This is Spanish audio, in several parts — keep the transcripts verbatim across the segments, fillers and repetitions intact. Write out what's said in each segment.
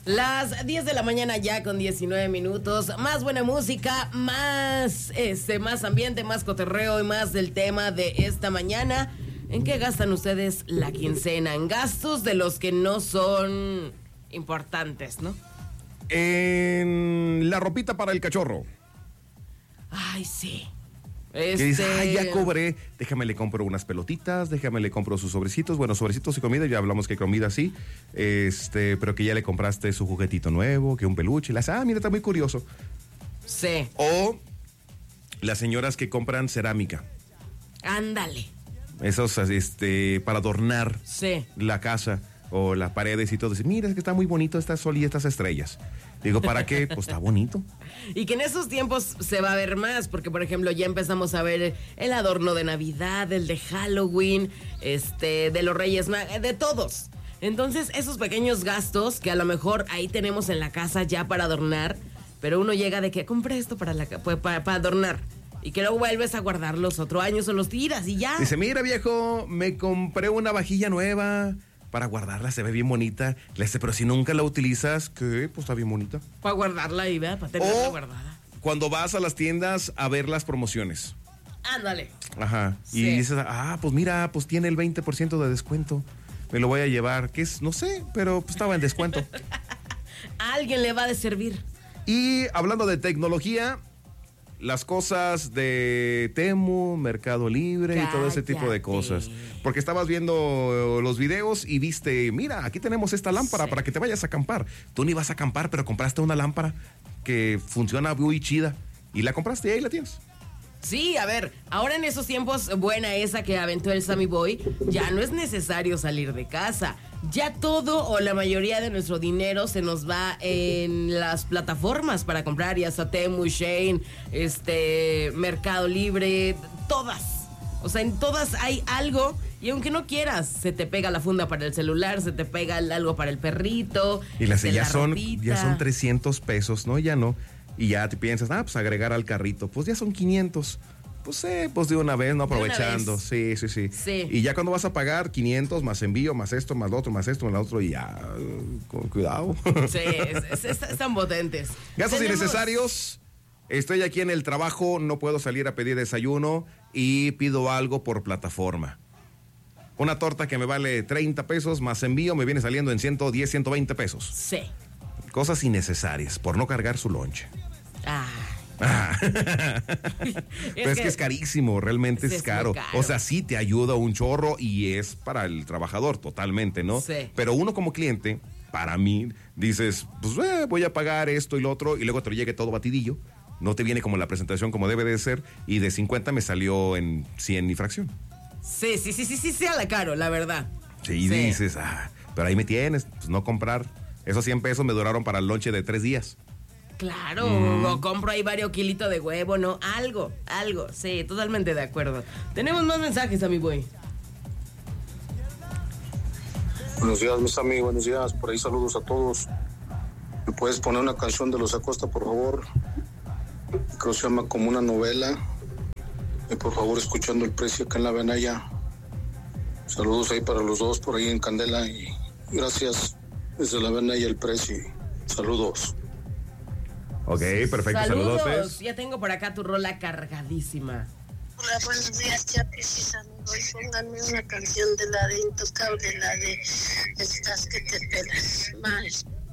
Las diez de la mañana ya con diecinueve minutos. Más buena música, más este, más ambiente, más cotorreo y más del tema de esta mañana. ¿En qué gastan ustedes la quincena? En gastos de los que no son importantes, ¿no? En la ropita para el cachorro. Ay, sí. Este... Que dice, ay, ya cobré, déjame le compro unas pelotitas, déjame le compro sus sobrecitos, bueno, sobrecitos y comida, ya hablamos que comida sí, este, pero que ya le compraste su juguetito nuevo, que un peluche, y las, ah, mira, está muy curioso. Sí. O las señoras que compran cerámica. Ándale. Esos, este, para adornar sí. la casa o las paredes y todo. Dice, mira, es que está muy bonito este sol y estas estrellas. Digo, ¿para qué? Pues está bonito. Y que en esos tiempos se va a ver más, porque por ejemplo ya empezamos a ver el adorno de Navidad, el de Halloween, este, de los Reyes Magos, de todos. Entonces esos pequeños gastos que a lo mejor ahí tenemos en la casa ya para adornar, pero uno llega de que compré esto para, la, para, para adornar. Y que luego vuelves a guardar los otros años o los tiras y ya. Dice, mira viejo, me compré una vajilla nueva para guardarla, se ve bien bonita. Le dice, pero si nunca la utilizas, ¿qué? Pues está bien bonita. Para guardarla y vea, para tenerla o guardada. Cuando vas a las tiendas a ver las promociones. Ándale. Ajá. Sí. Y dices, ah, pues mira, pues tiene el veinte por ciento de descuento. Me lo voy a llevar. ¿Qué es? No sé, pero pues estaba en descuento. A alguien le va de servir. Y hablando de tecnología, las cosas de Temu, Mercado Libre Cállate. Y todo ese tipo de cosas. Porque estabas viendo los videos y viste, mira, aquí tenemos esta lámpara sí. para que te vayas a acampar. Tú ni vas a acampar, pero compraste una lámpara que funciona muy chida. Y la compraste y ahí la tienes. Sí, a ver, ahora en esos tiempos, buena esa que aventó el Sammy Boy, ya no es necesario salir de casa. Ya todo o la mayoría de nuestro dinero se nos va en las plataformas para comprar, ya sea Temu, Shein, este, Mercado Libre, todas. O sea, en todas hay algo y aunque no quieras, se te pega la funda para el celular, se te pega algo para el perrito. Y las ya son, ya son trescientos pesos, ¿no? Ya no. Y ya te piensas, ah, pues agregar al carrito, pues ya son quinientos. Pues eh, pues de una vez, ¿no? Aprovechando. Sí, sí, sí, sí. Y ya cuando vas a pagar quinientos más envío, más esto, más lo otro, más esto, más lo otro, y ya, con cuidado. Sí, es, es, están potentes. Gastos Tenemos... innecesarios. Estoy aquí en el trabajo, no puedo salir a pedir desayuno y pido algo por plataforma. Una torta que me vale treinta pesos más envío me viene saliendo en ciento diez, ciento veinte pesos. Sí. Cosas innecesarias por no cargar su lonche. Ah. Ah. Pero es que, que es carísimo, realmente es, es caro. caro. O sea, sí te ayuda un chorro y es para el trabajador totalmente, ¿no? Sí. Pero uno como cliente, para mí, dices, pues eh, voy a pagar esto y lo otro y luego te llegue todo batidillo. No te viene como la presentación como debe de ser y de cincuenta me salió en cien y fracción. Sí, sí, sí, sí, sí, sí, a la caro, la verdad. Sí, y sí. dices, ah, pero ahí me tienes, pues no comprar. Esos cien pesos me duraron para el lonche de tres días. Claro, mm. o compro ahí varios kilitos de huevo, ¿no? Algo, algo, sí, totalmente de acuerdo. Tenemos más mensajes, Sammy Boy. Buenos días, mis amigos, buenos días. Por ahí saludos a todos. ¿Me puedes poner una canción de Los Acosta, por favor? Creo que se llama como una novela. Y por favor, escuchando el precio acá en la Venaya. Saludos ahí para los dos, por ahí en Candela. Y gracias desde la Venaya el precio. Saludos. Ok, perfecto, saludos. saludos. Ya tengo por acá tu rola cargadísima. Hola, buenos días, Chapis y saludos. Pónganme una canción de la de Intocable, la de Estás que te pelas mal.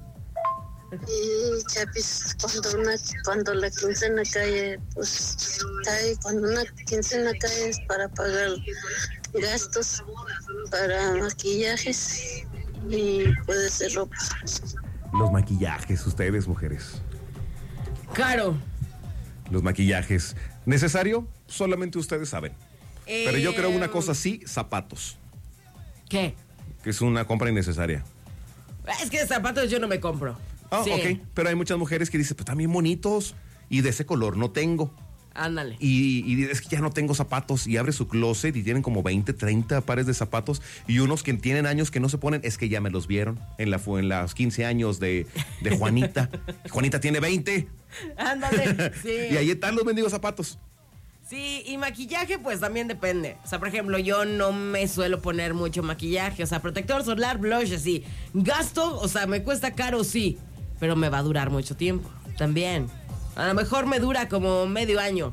Y Chapis, cuando una, cuando la quincena cae, pues cae, cuando una quincena cae es para pagar gastos, para maquillajes y puede ser ropa. Los maquillajes, ustedes, mujeres. Caro. Los maquillajes. ¿Necesario? Solamente ustedes saben. Eh... Pero yo creo una cosa sí, zapatos. ¿Qué? Que es una compra innecesaria. Es que de zapatos yo no me compro. Ah, sí. ok. Pero hay muchas mujeres que dicen, pues también bonitos y de ese color no tengo. Ándale. Y, y es que ya no tengo zapatos y abre su closet y tienen como veinte, treinta pares de zapatos y unos que tienen años que no se ponen, es que ya me los vieron en, la, en los quince años de, de Juanita. Juanita tiene veinte. Ándale, sí. Y ahí están los mendigos zapatos. Sí, y maquillaje pues también depende. O sea, por ejemplo, yo no me suelo poner mucho maquillaje. O sea, protector solar, blush, así. Gasto, o sea, me cuesta caro, sí. Pero me va a durar mucho tiempo también. A lo mejor me dura como medio año.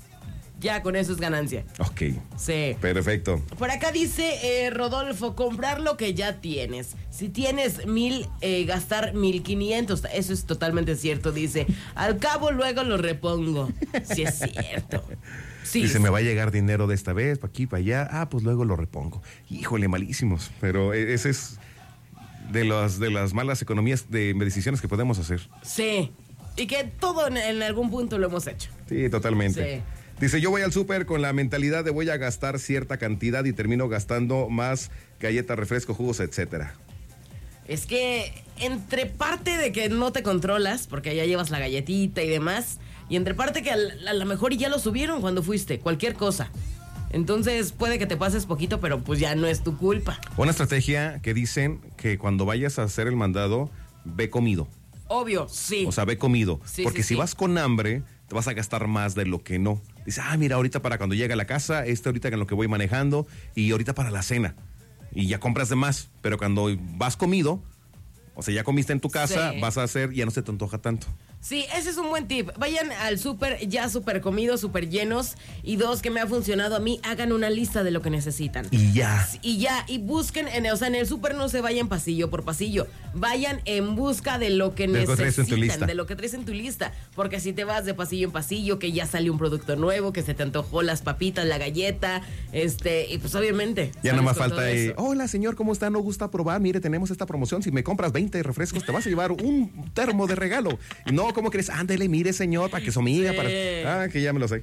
Ya con eso es ganancia. Ok. Sí. Perfecto. Por acá dice eh, Rodolfo, comprar lo que ya tienes. Si tienes mil, eh, gastar mil quinientos. Eso es totalmente cierto, dice. Al cabo luego lo repongo. Sí es cierto. Sí, Dice, sí. me va a llegar dinero de esta vez, para aquí, para allá. Ah, pues luego lo repongo. Híjole, malísimos. Pero ese es de las, de las malas economías de decisiones que podemos hacer. Sí. Y que todo en, en algún punto lo hemos hecho. Sí, totalmente. Sí. Dice, yo voy al súper con la mentalidad de voy a gastar cierta cantidad y termino gastando más galletas, refresco, jugos, etcétera. Es que entre parte de que no te controlas, porque ya llevas la galletita y demás, y entre parte que a lo mejor ya lo subieron cuando fuiste, cualquier cosa. Entonces puede que te pases poquito, pero pues ya no es tu culpa. Una estrategia que dicen que cuando vayas a hacer el mandado, ve comido. Obvio, sí. O sea, ve comido. Sí, porque sí, si sí. vas con hambre, te vas a gastar más de lo que no. Dice, ah, mira, ahorita para cuando llegue a la casa, este ahorita en lo que voy manejando y ahorita para la cena. Y ya compras de más. Pero cuando vas comido, o sea, ya comiste en tu casa, Sí. vas a hacer, ya no se te antoja tanto. Sí, ese es un buen tip. Vayan al súper ya súper comidos, súper llenos. Y dos, que me ha funcionado a mí, hagan una lista de lo que necesitan. Y ya. Y ya, y busquen, en, o sea, en el súper no se vayan pasillo por pasillo. Vayan en busca de lo que De lo que traes en tu necesitan, lista. de lo que traes en tu lista. Porque si te vas de pasillo en pasillo, que ya salió un producto nuevo, que se te antojó las papitas, la galleta, este, y pues obviamente. Ya sales nada más con todo falta, eh, eso. hola señor, ¿cómo está? ¿No gusta probar? Mire, tenemos esta promoción. Si me compras veinte refrescos, te vas a llevar un termo de regalo. Y no, ¿cómo crees? Ándele, mire señor, para que su amiga, Sí. para... Ah, que ya me lo sé.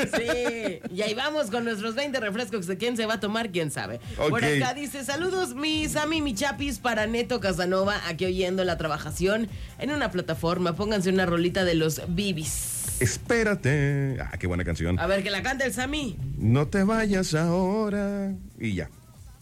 Sí, y ahí vamos con nuestros veinte refrescos. ¿De quién se va a tomar? ¿Quién sabe? Ok. Por acá dice, saludos mi Sammy, mi Chapis para Neto Casanova, aquí oyendo la trabajación en una plataforma. Pónganse una rolita de los Bibis. Espérate. Ah, qué buena canción. A ver, que la cante el Sammy. No te vayas ahora. Y ya.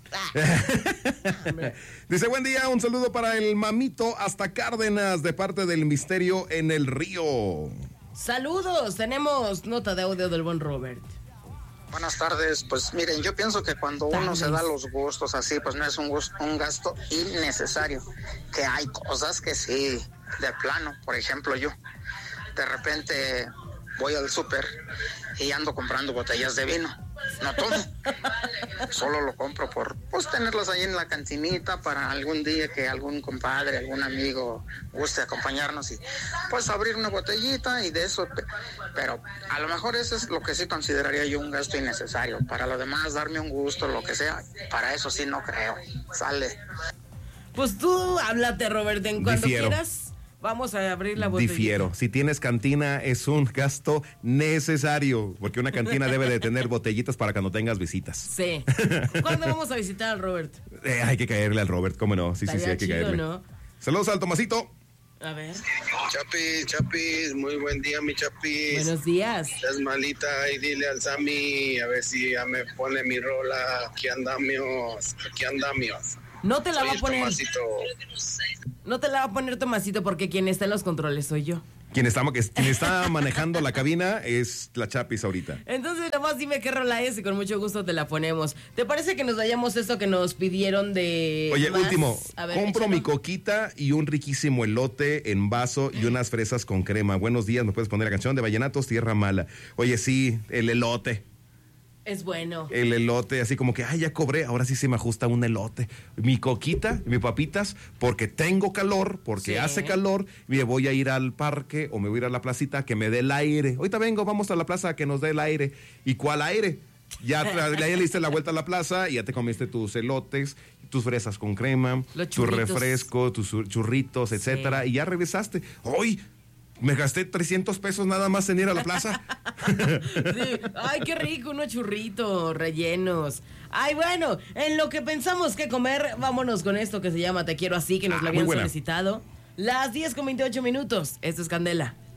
Hombre. Dice, buen día, un saludo para el mamito hasta Cárdenas de parte del Misterio en el Río. Saludos, tenemos nota de audio del buen Robert. Buenas tardes, pues miren, yo pienso que cuando uno Tardes. se da los gustos así, pues no es un, gus- un gasto innecesario, que hay cosas que sí, de plano, por ejemplo yo, de repente voy al súper y ando comprando botellas de vino, no todo, solo lo compro por, pues tenerlas ahí en la cantinita para algún día que algún compadre, algún amigo guste acompañarnos y pues abrir una botellita y de eso, pe- pero a lo mejor eso es lo que sí consideraría yo un gasto innecesario. Para lo demás, darme un gusto, lo que sea, para eso sí no creo. Sale. Pues tú háblate, Robert, en cuando Difiero. quieras. Vamos a abrir la botellita. Difiero. Si tienes cantina es un gasto necesario, porque una cantina debe de tener botellitas para cuando tengas visitas. Sí. ¿Cuándo vamos a visitar al Robert? Eh, hay que caerle al Robert, ¿cómo no? Sí, sí, sí, Estaría hay que chido, caerle. ¿no? Saludos al Tomasito. A ver. Chapis, Chapis, muy buen día, mi Chapis. Buenos días. Estás malita y dile al Sammy a ver si ya me pone mi rola. Aquí andamos, aquí andamos. No te la Soy va a el poner. Tomasito. No te la va a poner Tomasito porque quien está en los controles soy yo. Quien está, quien está manejando la cabina es la Chapis ahorita. Entonces, nomás dime qué rola es y con mucho gusto te la ponemos. ¿Te parece que nos vayamos esto que nos pidieron de. Oye, más? último, A ver, compro échalo. mi coquita y un riquísimo elote en vaso y unas fresas con crema. Buenos días, ¿me puedes poner la canción de Vallenatos, Tierra Mala? Oye, sí, el elote. Es bueno. El elote, así como que, ay, ya cobré, ahora sí se me ajusta un elote. Mi coquita, mis papitas, porque tengo calor, porque Sí. hace calor, me voy a ir al parque o me voy a ir a la placita que me dé el aire. Ahorita vengo, vamos a la plaza que nos dé el aire. ¿Y cuál aire? Ya, tra- ya le diste la vuelta a la plaza y ya te comiste tus elotes, tus fresas con crema, Los tu churritos. refresco, tus sur- churritos, etcétera, y ya regresaste. ¡Hoy! Me gasté trescientos pesos nada más en ir a la plaza. Sí. Ay, qué rico, unos churritos rellenos. Ay, bueno, en lo que pensamos que comer, vámonos con esto que se llama Te Quiero Así, que nos Ah, lo muy habían buena. solicitado. Las diez con veintiocho minutos. Esto es Candela.